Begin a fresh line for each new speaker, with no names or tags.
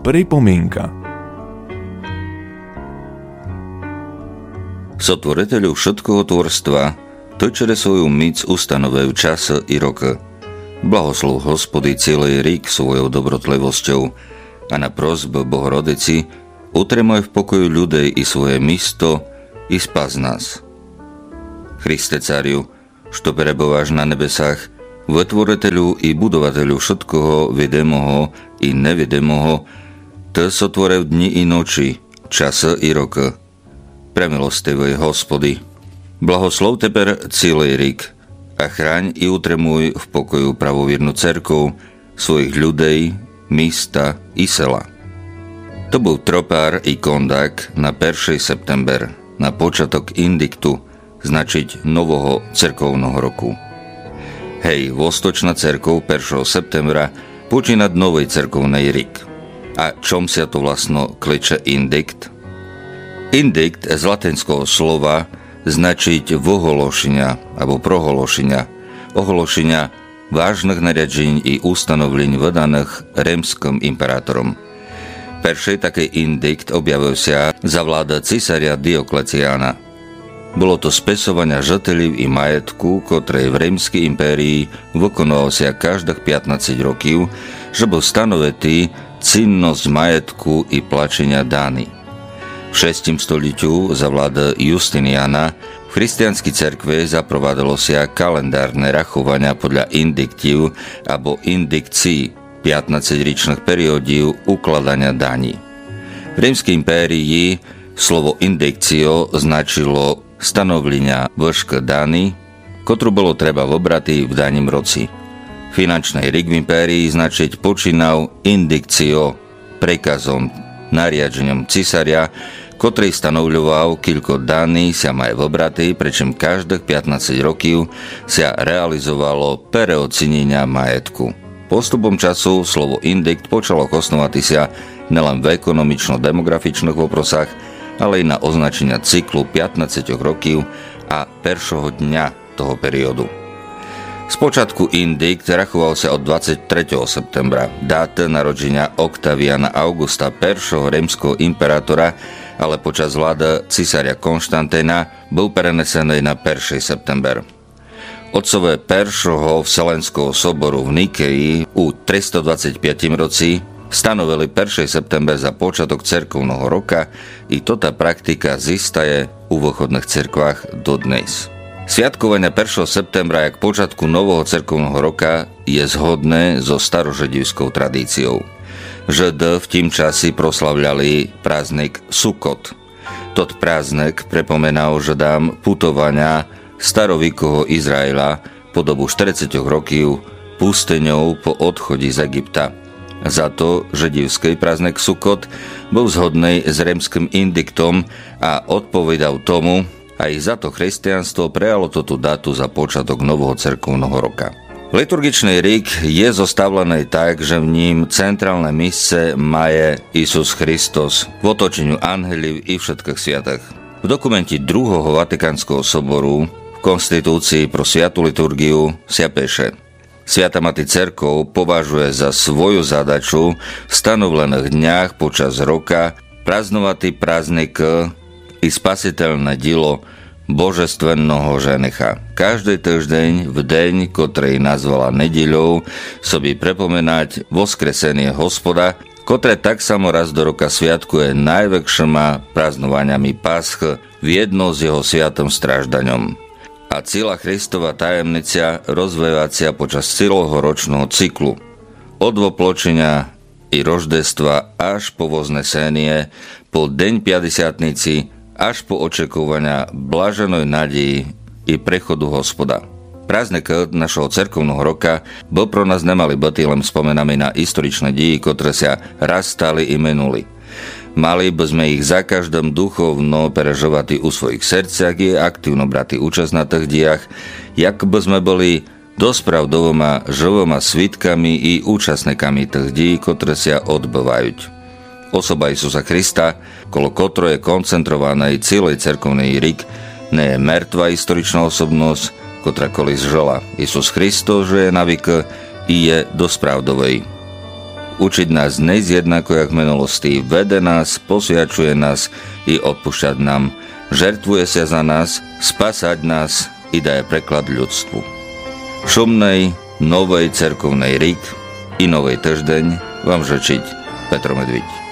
Pripomienka.
Sotvoriteľu všetkoho tvorstva, to, čere svoju myc ustanovajú čas i rok. Blahoslov Hospody celý rík svojou dobrotlivosťou a na prosbu Bohorodici utremoj v pokoju ľudej i svoje místo i spas nás. Christe Cariu, što prebováš na nebesách, vytvoriteľu i budovateľu všetkoho vedemoho i nevedemoho, T sotvorev dni i noči, čas i rok. Premilostivej Hospody, blahoslov teper celý rík a chráň i utremuj v pokoju pravovírnu cerkov, svojich ľudej, místa i sela. To bol tropár i kondák na 1. september, na počiatok indiktu, značiť nového cerkovného roku. Hej, vostočná cerkov 1. septembra počínať novej cerkovnej rík. A čom sa to vlastno kliče indikt? Indikt z latinského slova značiť vohološenia alebo prohološenia, ohološenia vážnych nariadení i ustanovlení vydaných rímskym imperátorom. Peršej taký indikt objavil sa za vláda císaria Diokleciána. Bolo to spesovania žateľov i majetku, ktorej v rímskej impérii vykonoval sa každých 15 rokov, že bol stanovetý cinnosť majetku i plačenia dány. V 6. stoliťu za vláda Justiniana v christianskej cerkve zaprovádalo sa kalendárne rachovania podľa indiktív alebo indikcií 15-ričných periódiv ukladania daní. V rímskej impérii slovo indikcio značilo stanovlenia výšky dány, ktorú bolo treba vobrati v daním roci. Finančnej rík v impérii značiť počínal indikcio prekazom, nariadením cisária, ktorý stanovľoval, koľko daní sa majú vobrati, pričom každých 15 rokov sa realizovalo pereocenenia majetku. Postupom času slovo indikt počalo osnovať sa nielen v ekonomično-demografičných oprosách, ale i na označenia cyklu 15 rokov a prvého dňa toho periodu. Spočiatku indikt rachoval sa od 23. septembra, dáta narodenia Oktaviana Augusta I. rímskeho imperátora, ale počas vlády cisária Konštantína bol prenesený na 1. september. Otcové Peršoho Vselenského soboru v Nikeji u 325 roci stanovili 1. september za počiatok cerkovného roka i tota praktika zistaje u východných cerkvách dodnes. Sviatkovanie 1. septembra jak počiatku nového cerkovného roka je zhodné so starožidovskou tradíciou. Žid v tým časi proslavľali prázdnik Sukot. Tot prázdnik prepomenal Židám putovania starovíkoho Izraela po dobu 40 rokov pusteňou po odchode z Egypta. Za to židovský prázdnik Sukot bol zhodný s rímskym indiktom a odpovedal tomu, aj za to christianstvo prijalo túto datu za počiatok nového cerkovného roka. Liturgičný rík je zostavlený tak, že v ním centrálne místce maje Isus Christos v otočeniu anjeliv i všetkých sviatých. V dokumente druhého Vatikánskeho soboru v konstitúcii pro sviatu liturgiu sa píše: Sviata Mati Cerkov považuje za svoju zadaču v stanovených dňach počas roka praznovať prázdnik i spasiteľné dielo božestvenného ženicha. Každý týždeň v deň, ktorý nazvala nedeľou, sobi prepomenať voskresenie Hospoda, ktoré tak samo raz do roka sviatkuje najväčšíma praznovaniami Pasch v jedno s jeho sviatom stráždaňom. A celá Kristova tajemnica rozvejacia počas celého ročného cyklu. Od vopločenia i roždestva až po voznesenie, po deň piadesiatnici, až po očakovania blaženoj nádeji i prechodu Hospoda. Prázdnik našho cerkovného roka bol pro nás nemali byť len spomenami na historičné deji, ktoré sa raz stali i minuli. Mali by sme ich za každým duchovno prežovať u svojich srdciach i aktívno brati účasť na tých diach, jak by sme boli dospravdovoma živoma svitkami i účastníkami tých dejí, ktoré sa odbyvajú. Osoba Isusa Krista, kolo kotro je koncentrovaný celý cerkovný rík, nie je mŕtva historičná osobnosť, ktorá kolis žila. Isus Kristus žije na vek i je dospravdovej. učiť nás nejsť jednako jak v minulosti, vede nás, posviačuje nás i odpúšťať nám, žertvuje sa za nás, spasať nás i daje preklad ľudstvu. Šumnej, novej cerkovnej Rík i novej Trždeň vám žečiť Petro Medviť.